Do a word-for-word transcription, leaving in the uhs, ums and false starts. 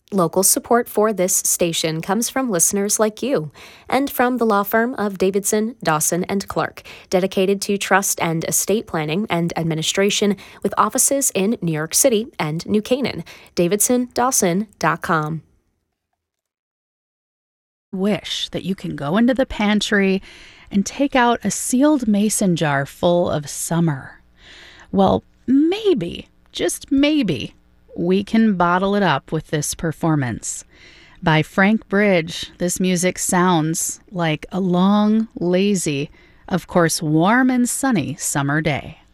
Local support for this station comes from listeners like you and from the law firm of Davidson, Dawson, and Clark, dedicated to trust and estate planning and administration with offices in New York City and New Canaan. davidson dawson dot com. Wish that you can go into the pantry and take out a sealed mason jar full of summer. Well, maybe, just maybe, we can bottle it up with this performance. By Frank Bridge, this music sounds like a long, lazy, of course warm and sunny summer day.